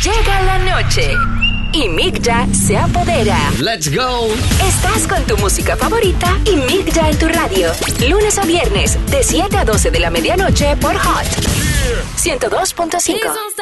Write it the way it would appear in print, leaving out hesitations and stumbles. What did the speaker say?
Llega la noche y Migya se apodera. Let's go. Estás con tu música favorita y Migya en tu radio. Lunes a viernes, de 7 a 12 de la medianoche por Hot 102.5.